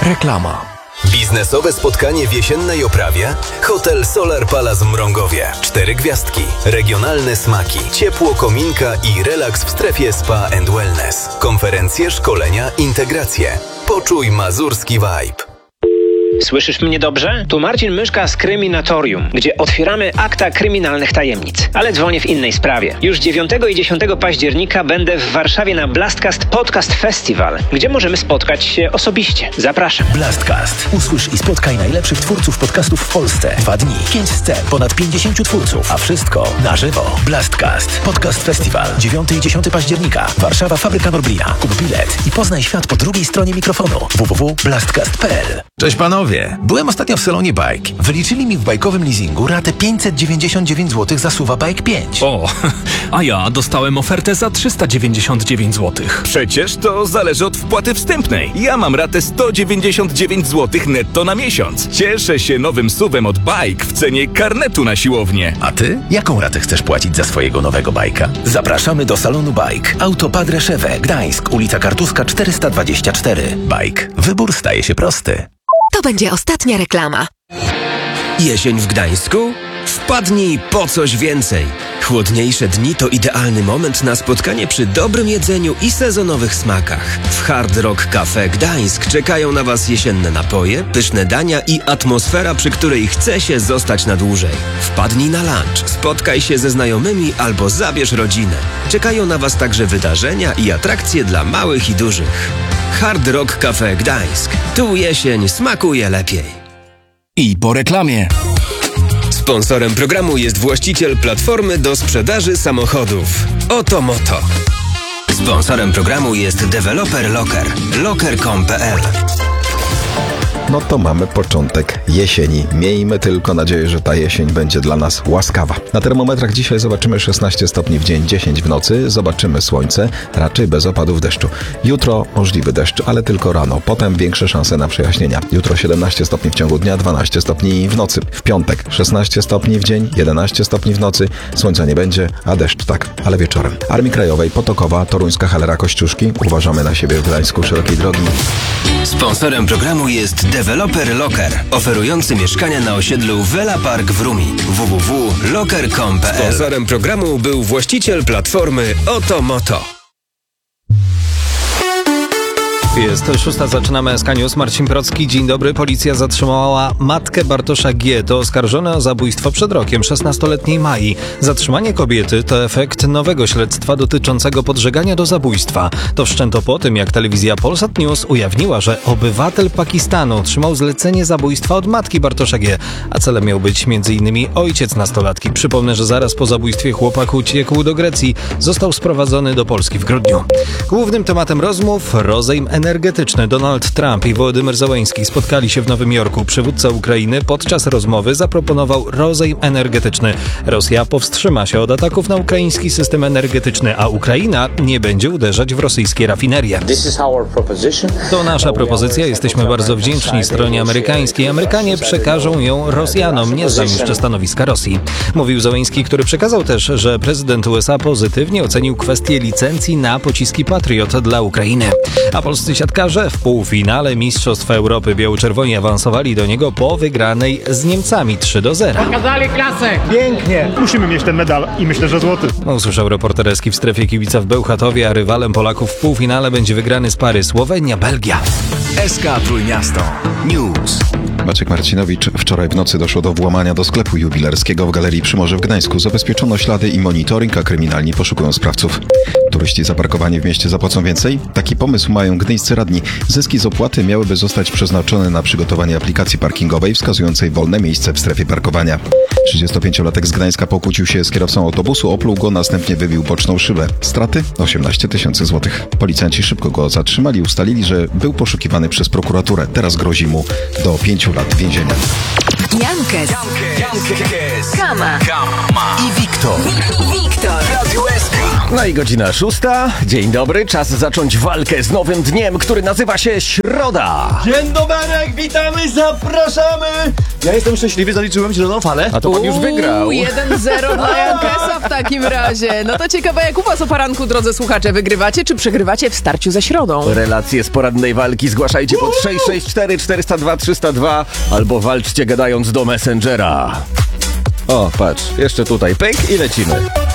Reklama. Biznesowe spotkanie w jesiennej oprawie? Hotel Solar Palace w Mrągowie. 4 gwiazdki, regionalne smaki, ciepło kominka i relaks w strefie Spa & Wellness. Konferencje, szkolenia, integracje. Poczuj mazurski vibe. Słyszysz mnie dobrze? Tu Marcin Myszka z Kryminatorium, gdzie otwieramy akta kryminalnych tajemnic. Ale dzwonię w innej sprawie. Już 9 i 10 października będę w Warszawie na Blastcast Podcast Festival, gdzie możemy spotkać się osobiście. Zapraszam. Blastcast. Usłysz i spotkaj najlepszych twórców podcastów w Polsce. 2 dni, 5 scen, ponad 50 twórców, a wszystko na żywo. Blastcast Podcast Festival. 9 i 10 października. Warszawa, Fabryka Norblia. Kup bilet i poznaj świat po drugiej stronie mikrofonu. www.blastcast.pl. Cześć panowie. Byłem ostatnio w salonie Bike. Wyliczyli mi w bajkowym leasingu ratę 599 zł za SUV-a Bike 5. O, a ja dostałem ofertę za 399 zł. Przecież to zależy od wpłaty wstępnej. Ja mam ratę 199 zł netto na miesiąc. Cieszę się nowym SUV-em od Bike w cenie karnetu na siłownię. A ty? Jaką ratę chcesz płacić za swojego nowego bajka? Zapraszamy do salonu Bike. Auto Padre Szewę, Gdańsk, ulica Kartuska 424. Bike. Wybór staje się prosty. To będzie ostatnia reklama. Jesień w Gdańsku? Wpadnij po coś więcej. Chłodniejsze dni to idealny moment na spotkanie przy dobrym jedzeniu i sezonowych smakach. W Hard Rock Cafe Gdańsk czekają na Was jesienne napoje, pyszne dania i atmosfera, przy której chce się zostać na dłużej. Wpadnij na lunch, spotkaj się ze znajomymi albo zabierz rodzinę. Czekają na Was także wydarzenia i atrakcje dla małych i dużych. Hard Rock Cafe Gdańsk. Tu jesień smakuje lepiej. I po reklamie. Sponsorem programu jest właściciel platformy do sprzedaży samochodów Oto Moto. Sponsorem programu jest deweloper Locker. Locker.com.pl. No to mamy początek jesieni. Miejmy tylko nadzieję, że ta jesień będzie dla nas łaskawa. Na termometrach dzisiaj zobaczymy 16 stopni w dzień, 10 w nocy. Zobaczymy słońce, raczej bez opadów deszczu. Jutro możliwy deszcz, ale tylko rano. Potem większe szanse na przejaśnienia. Jutro 17 stopni w ciągu dnia, 12 stopni w nocy. W piątek 16 stopni w dzień, 11 stopni w nocy. Słońca nie będzie, a deszcz tak, ale wieczorem. Armii Krajowej, Potokowa, Toruńska Halera, Kościuszki. Uważamy na siebie w Gdańsku szerokiej drogi. Sponsorem programu jest deweloper Locker, oferujący mieszkania na osiedlu Vela Park w Rumi. www.locker.com.pl. Sponsorem programu był właściciel platformy Oto Moto. Jest 6, zaczynamy SK News. Marcin Procki, dzień dobry. Policja zatrzymała matkę Bartosza G. To oskarżony o zabójstwo przed rokiem 16-letniej Mai. Zatrzymanie kobiety to efekt nowego śledztwa dotyczącego podżegania do zabójstwa. To wszczęto po tym, jak telewizja Polsat News ujawniła, że obywatel Pakistanu otrzymał zlecenie zabójstwa od matki Bartosza G., a celem miał być m.in. ojciec nastolatki. Przypomnę, że zaraz po zabójstwie chłopak uciekł do Grecji. Został sprowadzony do Polski w grudniu. Głównym tematem rozmów rozejm energetyczny. Donald Trump i Wołodymyr Zełenski spotkali się w Nowym Jorku. Przywódca Ukrainy podczas rozmowy zaproponował rozejm energetyczny. Rosja powstrzyma się od ataków na ukraiński system energetyczny, a Ukraina nie będzie uderzać w rosyjskie rafinerie. To nasza propozycja. Jesteśmy bardzo wdzięczni stronie amerykańskiej. Amerykanie przekażą ją Rosjanom. Nie znam jeszcze stanowiska Rosji. Mówił Zełenski, który przekazał też, że prezydent USA pozytywnie ocenił kwestię licencji na pociski Patriot dla Ukrainy. A polscy siatkarze w półfinale Mistrzostw Europy biało-czerwoni awansowali do niego po wygranej z Niemcami 3-0. Pokazali klasę! Pięknie! Musimy mieć ten medal i myślę, że złoty. Usłyszał reporter Eski w strefie kibica w Bełchatowie, a rywalem Polaków w półfinale będzie wygrany z pary Słowenia-Belgia. SK Trójmiasto News. Maciek Marcinowicz. Wczoraj w nocy doszło do włamania do sklepu jubilerskiego w Galerii Przymorze w Gdańsku. Zabezpieczono ślady i monitoring, a kryminalni poszukują sprawców. Turyści zaparkowani w mieście zapłacą więcej? Taki pomysł mają gdyńscy radni. Zyski z opłaty miałyby zostać przeznaczone na przygotowanie aplikacji parkingowej wskazującej wolne miejsce w strefie parkowania. 35-latek z Gdańska pokłócił się z kierowcą autobusu, opluł go, następnie wybił boczną szybę. Straty? 18 000 złotych. Policjanci szybko go zatrzymali i ustalili, że był poszukiwany przez prokuraturę. Teraz grozi mu do 5 lat więzienia. Jankes, Kama i Wiktor. Radio SK. No i godzina 6. 6. Dzień dobry, czas zacząć walkę z nowym dniem, który nazywa się Środa. Dzień dobry, witamy, zapraszamy! Ja jestem szczęśliwy, zaliczyłem zieloną falę. A to pan już wygrał. 1-0 dla Jankesa w takim razie. No to ciekawe, jak u was o poranku, drodzy słuchacze, wygrywacie czy przegrywacie w starciu ze Środą? Relacje z porannej walki zgłaszajcie pod 664 402 302 albo walczcie gadając do Messengera. O, patrz, jeszcze tutaj pyk i lecimy.